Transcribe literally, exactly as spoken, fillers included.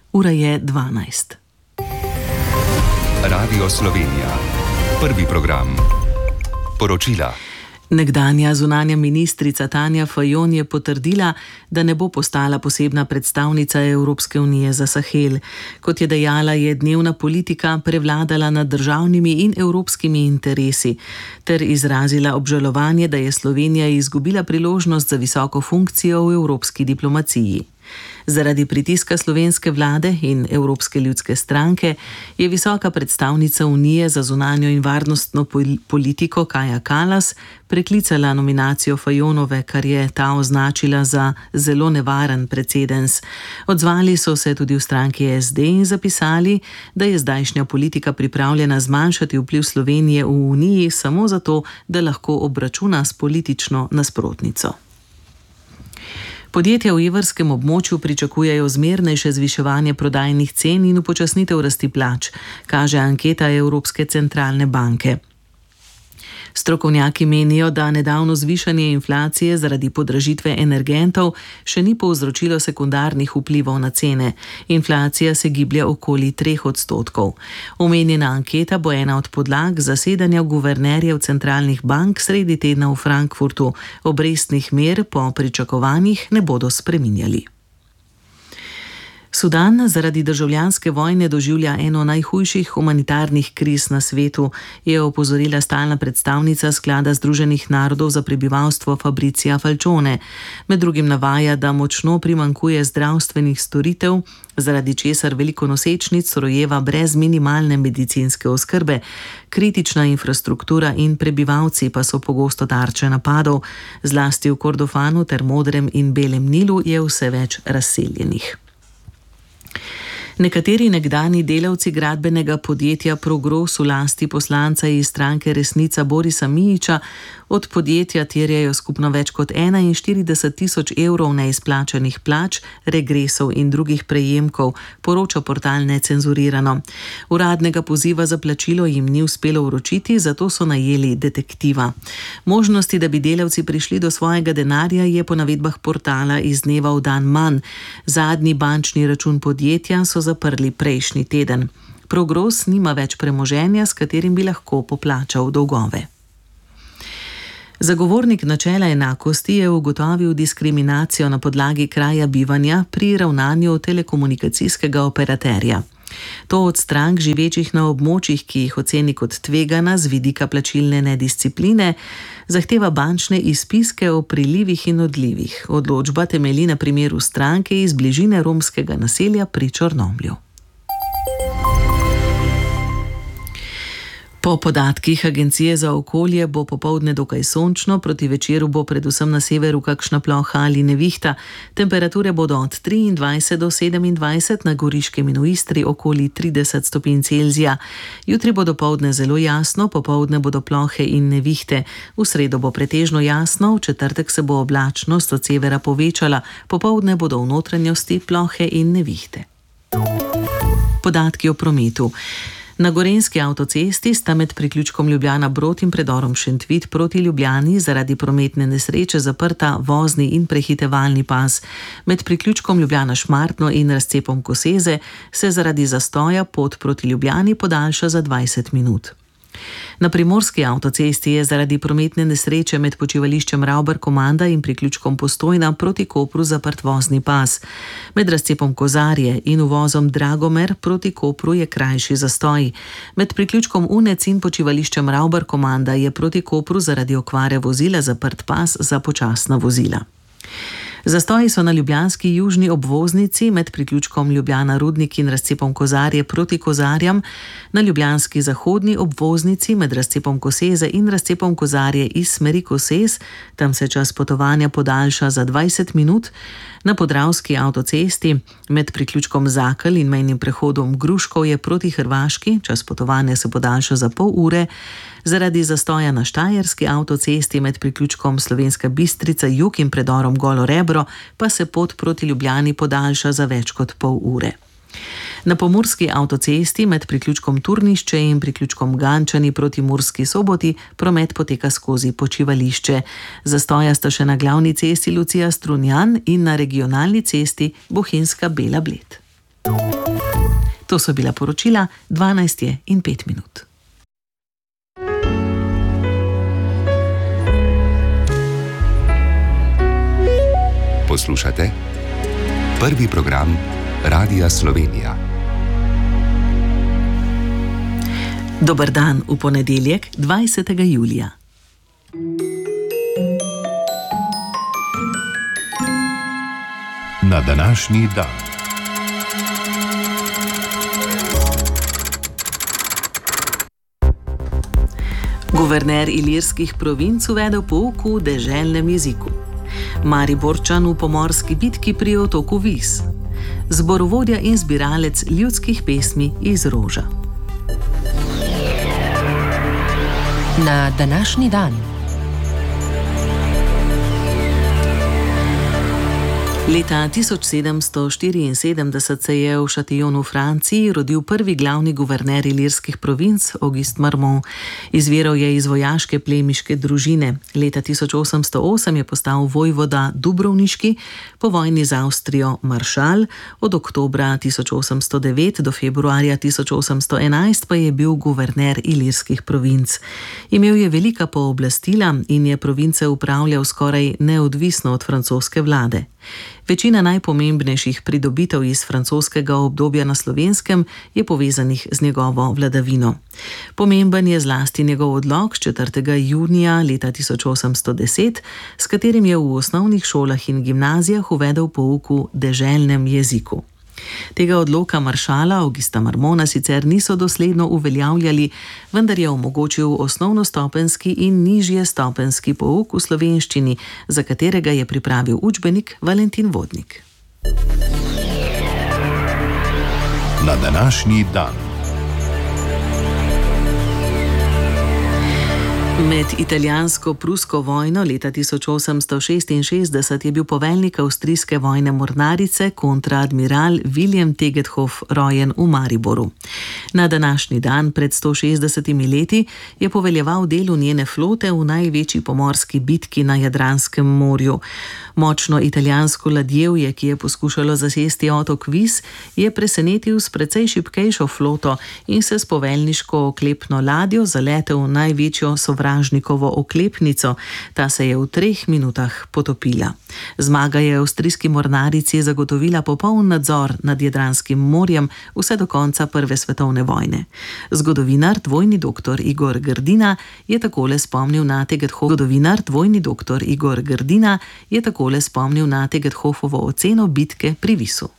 Ura je dvanajst. Radio Slovenija. Prvi program. Poročila. Nekdanja zunanja ministrica Tanja Fajon je potrdila, da ne bo postala posebna predstavnica Evropske unije za Sahel. Kot je dejala, je dnevna politika prevladala nad državnimi in evropskimi interesi, ter izrazila obžalovanje, da je Slovenija izgubila priložnost za visoko funkcijo v evropski diplomaciji. Zaradi pritiska slovenske vlade in Evropske ljudske stranke je visoka predstavnica Unije za zunanjo in varnostno politiko Kaja Kallas preklicala nominacijo Fajonove, kar je ta označila za zelo nevaren precedens. Odzvali so se tudi v stranki S D in zapisali, da je zdajšnja politika pripravljena zmanjšati vpliv Slovenije v Uniji samo zato, da lahko obračuna s politično nasprotnico. Podjetja v evrskem območju pričakujejo zmernejše zviševanje prodajnih cen in upočasnitev rasti plač, kaže anketa Evropske centralne banke. Strokovnjaki menijo, da nedavno zvišanje inflacije zaradi podražitve energentov še ni povzročilo sekundarnih vplivov na cene. Inflacija se giblje okoli treh odstotkov. Omenjena anketa bo ena od podlag zasedanja guvernerjev centralnih bank sredi tedna v Frankfurtu. Obrestnih mer po pričakovanjih ne bodo spreminjali. Sudan zaradi državljanske vojne doživlja eno najhujših humanitarnih kriz na svetu, je opozorila stalna predstavnica Sklada Združenih narodov za prebivalstvo Fabrizia Falcione. Med drugim navaja, da močno primanjkuje zdravstvenih storitev, zaradi česar veliko nosečnic rojeva brez minimalne medicinske oskrbe. Kritična infrastruktura in prebivalci pa so pogosto tarče napadov, zlasti v Kordofanu ter Modrem in Belem Nilu je vse več razseljenih. Nekateri nekdani delavci gradbenega podjetja Progros v lasti poslanca iz stranke Resnica Borisa Mijića od podjetja terjajo skupno več kot enainštirideset tisoč evrov neizplačanih plač, regresov in drugih prejemkov, poroča portal Necenzurirano. Uradnega poziva za plačilo jim ni uspelo vročiti, zato so najeli detektiva. Možnosti, da bi delavci prišli do svojega denarja, je po navedbah portala iz dneva v dan manj. Zadnji bančni račun podjetja so zaprli prejšnji teden. Progros nima več premoženja, s katerim bi lahko poplačal dolgove. Zagovornik načela enakosti je ugotovil diskriminacijo na podlagi kraja bivanja pri ravnanju telekomunikacijskega operaterja. To od strank živečih na območjih, ki jih oceni kot tvegana z vidika plačilne nediscipline, zahteva bančne izpiske o prilivih in odlivih. Odločba temelji na primeru stranke iz bližine romskega naselja pri Črnomlju. Po podatkih Agencije za okolje bo popoldne dokaj sončno, proti večeru bo predvsem na severu kakšna ploha ali nevihta. Temperature bodo od triindvajset do sedemindvajset, na Goriškem in v Istri okoli trideset stopinj Celzija. Jutri bo dopoldne zelo jasno, popoldne bodo plohe in nevihte. V sredo bo pretežno jasno, v četrtek se bo oblačnost od severa povečala, popoldne bodo v notranjosti plohe in nevihte. Podatki o prometu. Na Gorenjski avtocesti sta med priključkom Ljubljana-Brod in predorom Šentvid proti Ljubljani zaradi prometne nesreče zaprta vozni in prehitevalni pas. Med priključkom Ljubljana-Šmartno in razcepom Koseze se zaradi zastoja pot proti Ljubljani podaljša za dvajset minut. Na Primorski avtocesti je zaradi prometne nesreče med počivališčem Ravbar-Komanda in priključkom Postojna proti Kopru zaprt vozni pas. Med razcepom Kozarje in uvozom Dragomer proti Kopru je krajši zastoj. Med priključkom Unec in počivališčem Ravbar-Komanda je proti Kopru zaradi okvare vozila zaprt pas za počasna vozila. Zastoji so na ljubljanski južni obvoznici med priključkom Ljubljana-Rudnik in razcepom Kozarje proti Kozarjam, na ljubljanski zahodni obvoznici med razcepom Koseze in razcepom Kozarje iz smeri Kosez, tam se čas potovanja podaljša za dvajset minut, na Podravski avtocesti med priključkom Zakelj in mejnim prehodom Gruškov je proti Hrvaški, čas potovanja se podaljša za pol ure, zaradi zastoja na Štajerski avtocesti med priključkom Slovenska Bistrica Jug in predorom Golo Rebro pa se pot proti Ljubljani podaljša za več kot pol ure. Na Pomurski avtocesti med priključkom Turnišče in priključkom Gančani proti Murski Soboti promet poteka skozi počivališče. Zastoja sta še na glavni cesti Lucija Strunjan in na regionalni cesti Bohinjska Bela Bled. To so bila poročila, dvanajst je in pet minut. Poslušate prvi program Radia Slovenija. Dober dan v ponedeljek, dvajsetega julija. Na današnji dan. Guverner ilirskih provinc uvedel pouk v deželnem jeziku. Mariborčan v pomorski bitki pri otoku Vis. Zborovodja in zbiralec ljudskih pesmi iz Roža. Na današnji dan. Leta tisoč sedemsto štiriinsedemdeset se je v Châtillonu v Franciji rodil prvi glavni guverner ilirskih provinc, Auguste Marmont. Izviral je iz vojaške plemiške družine. Leta tisoč osemsto osem je postal vojvoda Dubrovniški, po vojni z Avstrijo maršal, od oktobra tisoč osemsto devet do februarja tisoč osemsto enajst pa je bil guverner ilirskih provinc. Imel je velika pooblastila in je province upravljal skoraj neodvisno od francoske vlade. Večina najpomembnejših pridobitev iz francoskega obdobja na Slovenskem je povezanih z njegovo vladavino. Pomemben je zlasti njegov odlok četrtega junija leta tisoč osemsto deset, s katerim je v osnovnih šolah in gimnazijah uvedel pouk v deželnem jeziku. Tega odloka maršala Augusta Marmonta sicer niso dosledno uveljavljali, vendar je omogočil osnovnostopenjski in nižje stopenjski pouk v slovenščini, za katerega je pripravil učbenik Valentin Vodnik. Na današnji dan. Med italijansko-prusko vojno leta tisoč osemsto šestinšestdeset je bil poveljnik avstrijske vojne mornarice kontraadmiral William Tegethoff rojen v Mariboru. Na današnji dan pred sto šestdesetimi leti je poveljeval delu njene flote v največji pomorski bitki na Jadranskem morju. Močno italijansko ladjevje, ki je poskušalo zasesti otok Vis, je presenetil s precej šibkejšo floto in se s poveljniško oklepno ladjo zaletel v največjo sovražnikovo oklepnico. Ta se je v treh minutah potopila. Zmaga je avstrijski mornarici zagotovila popoln nadzor nad Jadranskim morjem vse do konca prve svetovne vojne. Zgodovinar dvojni doktor Igor Grdina je takole spomnil na Tegethoff. Zgodovinar dvojni doktor Igor Grdina je takole spomnil na Tegetthoffovo oceno bitke pri Visu.